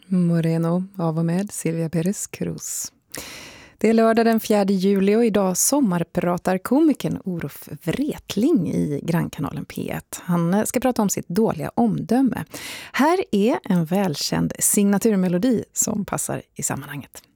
Moreno av och med Silvia Pérez Cruz. Det är lördag den 4 juli och idag sommarpratar komikern Olof Wretling i Grannkanalen P1. Han ska prata om sitt dåliga omdöme. Här är en välkänd signaturmelodi som passar i sammanhanget.